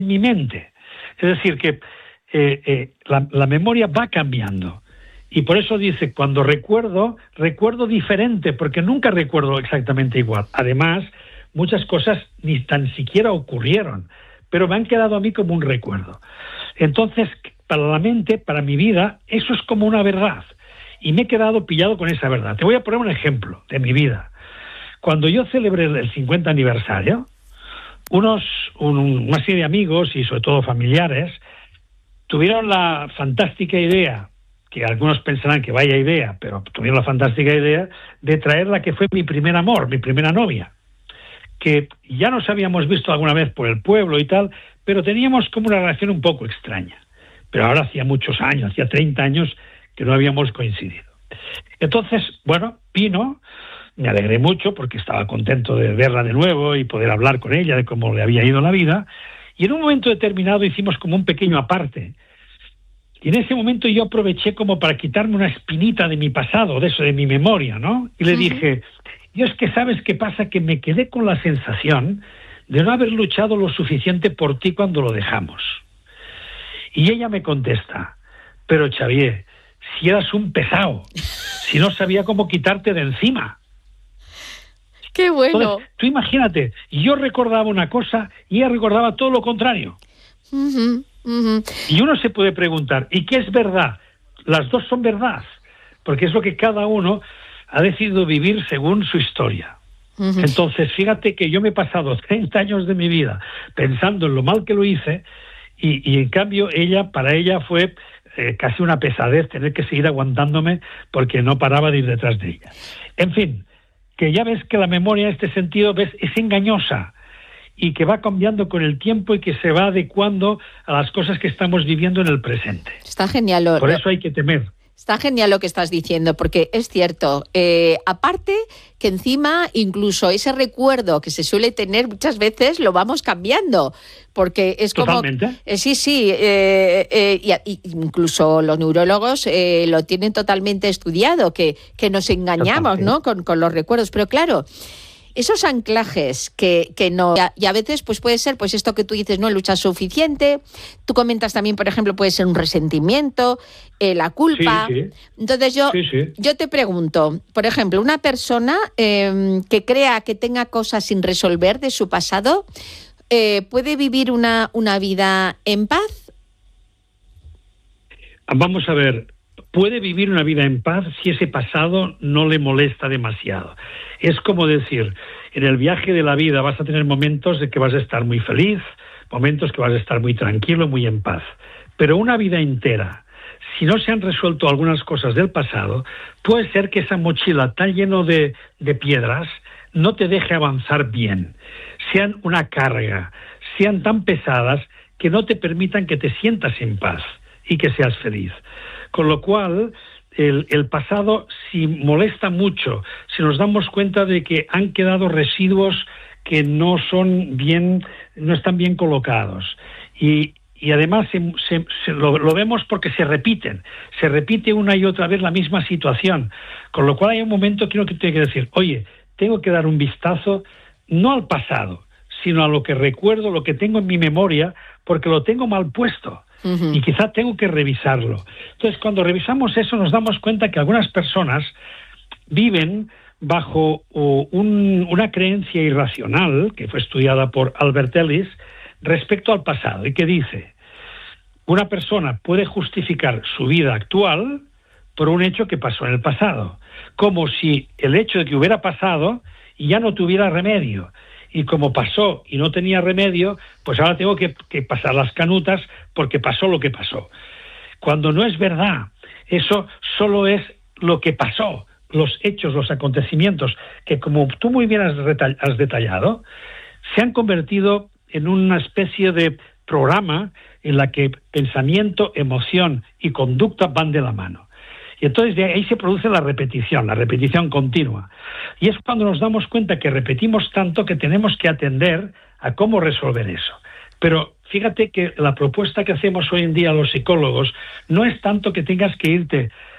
mi mente. Es decir, que la memoria va cambiando. Y por eso dice, cuando recuerdo diferente, porque nunca recuerdo exactamente igual. Además, muchas cosas ni tan siquiera ocurrieron, pero me han quedado a mí como un recuerdo. Entonces, para la mente, para mi vida, eso es como una verdad. Y me he quedado pillado con esa verdad. Te voy a poner un ejemplo de mi vida. Cuando yo celebré el 50 aniversario, una serie de amigos y sobre todo familiares tuvieron la fantástica idea, que algunos pensarán que vaya idea, pero tuvieron la fantástica idea de traer la que fue mi primer amor, mi primera novia, que ya nos habíamos visto alguna vez por el pueblo y tal, pero teníamos como una relación un poco extraña. Pero ahora hacía muchos años, hacía 30 años que no habíamos coincidido. Entonces, bueno, vino, me alegré mucho porque estaba contento de verla de nuevo y poder hablar con ella de cómo le había ido la vida, y en un momento determinado hicimos como un pequeño aparte. Y en ese momento yo aproveché como para quitarme una espinita de mi pasado, de eso, de mi memoria, ¿no? Y le dije, yo es que ¿sabes qué pasa? Que me quedé con la sensación de no haber luchado lo suficiente por ti cuando lo dejamos. Y ella me contesta, pero Xavier, si eras un pesado, si no sabía cómo quitarte de encima. ¡Qué bueno! Entonces, tú imagínate, yo recordaba una cosa y ella recordaba todo lo contrario. Y uno se puede preguntar, ¿y qué es verdad? Las dos son verdad, porque es lo que cada uno ha decidido vivir según su historia. Entonces, fíjate que yo me he pasado 30 años de mi vida pensando en lo mal que lo hice y en cambio para ella fue casi una pesadez tener que seguir aguantándome porque no paraba de ir detrás de ella. En fin, que ya ves que la memoria en este sentido es engañosa y que va cambiando con el tiempo y que se va adecuando a las cosas que estamos viviendo en el presente. Está genial. Por eso hay que temer. Está genial lo que estás diciendo, porque es cierto. Aparte que encima incluso ese recuerdo que se suele tener muchas veces lo vamos cambiando, porque es ¿Totalmente? Como... sí. Incluso los neurólogos lo tienen totalmente estudiado, que nos engañamos, ¿no? Con los recuerdos. Pero claro, esos anclajes que no... Y a veces pues puede ser pues esto que tú dices, no lucha suficiente. Tú comentas también, por ejemplo, puede ser un resentimiento, la culpa. Sí. Entonces yo te pregunto, por ejemplo, una persona que crea que tenga cosas sin resolver de su pasado, ¿puede vivir una vida en paz? Vamos a ver, puede vivir una vida en paz si ese pasado no le molesta demasiado. Es como decir, en el viaje de la vida vas a tener momentos de que vas a estar muy feliz, momentos que vas a estar muy tranquilo, muy en paz. Pero una vida entera, si no se han resuelto algunas cosas del pasado, puede ser que esa mochila tan llena de piedras no te deje avanzar bien, sean una carga, sean tan pesadas que no te permitan que te sientas en paz y que seas feliz. Con lo cual, el pasado, si molesta mucho, si nos damos cuenta de que han quedado residuos que no están bien colocados. Y además lo vemos porque se repite una y otra vez la misma situación. Con lo cual hay un momento que uno tiene que decir, oye, tengo que dar un vistazo no al pasado, sino a lo que recuerdo, lo que tengo en mi memoria, porque lo tengo mal puesto. Y quizá tengo que revisarlo. Entonces, cuando revisamos eso, nos damos cuenta que algunas personas viven bajo una creencia irracional, que fue estudiada por Albert Ellis, respecto al pasado, y que dice, una persona puede justificar su vida actual por un hecho que pasó en el pasado, como si el hecho de que hubiera pasado ya no tuviera remedio. Y como pasó y no tenía remedio, pues ahora tengo que pasar las canutas porque pasó lo que pasó. Cuando no es verdad, eso solo es lo que pasó, los hechos, los acontecimientos, que como tú muy bien has detallado, se han convertido en una especie de programa en la que pensamiento, emoción y conducta van de la mano. Y entonces de ahí se produce la repetición continua. Y es cuando nos damos cuenta que repetimos tanto que tenemos que atender a cómo resolver eso. Pero fíjate que la propuesta que hacemos hoy en día los psicólogos no es tanto que tengas que irte